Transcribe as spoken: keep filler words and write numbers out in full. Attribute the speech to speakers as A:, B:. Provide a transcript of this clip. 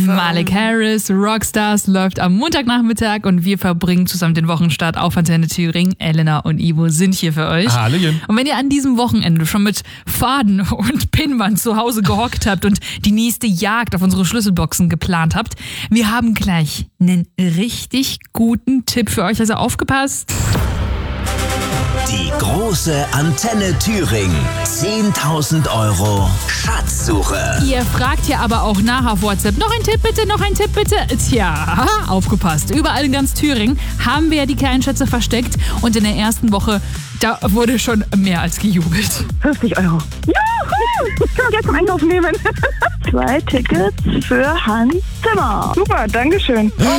A: Malik Harris, Rockstars, läuft am Montagnachmittag und wir verbringen zusammen den Wochenstart auf Antenne Thüringen. Elena und Ivo sind hier für euch.
B: Hallöchen.
A: Und wenn ihr an diesem Wochenende schon mit Faden und Pinnwand zu Hause gehockt habt und die nächste Jagd auf unsere Schlüsselboxen geplant habt, wir haben gleich einen richtig guten Tipp für euch. Also aufgepasst.
C: Die große Antenne Thüringen. zehntausend Euro Schatzsuche.
A: Ihr fragt ja aber auch nach auf WhatsApp. Noch ein Tipp bitte, noch ein Tipp bitte. Tja, aufgepasst. Überall in ganz Thüringen haben wir ja die kleinen Schätze versteckt. Und in der ersten Woche, da wurde schon mehr als gejubelt.
D: fünfzig Euro. Juhu! Ich kann gleich zum Einkaufen nehmen. Zwei Tickets für Hans Zimmer. Super, Dankeschön.